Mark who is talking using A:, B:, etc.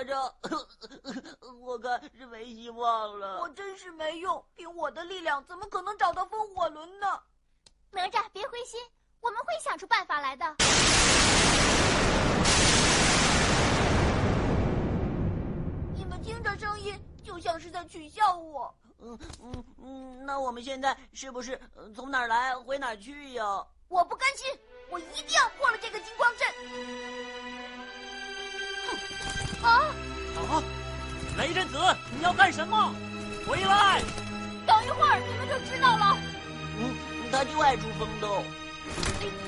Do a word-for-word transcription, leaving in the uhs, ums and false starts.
A: 活着，我看是没希望了。
B: 我真是没用，凭我的力量怎么可能找到风火轮呢？
C: 哪吒，别灰心，我们会想出办法来的。
B: 你们听着声音，就像是在取笑我。
A: 嗯嗯嗯，那我们现在是不是从哪儿来回哪儿去呀？
B: 我不甘心，我一定要破了这个金光阵！
C: 啊！
D: 啊！雷震子，你要干什么？回来！
C: 等一会儿你们就知道了。
A: 嗯，他就爱出风洞。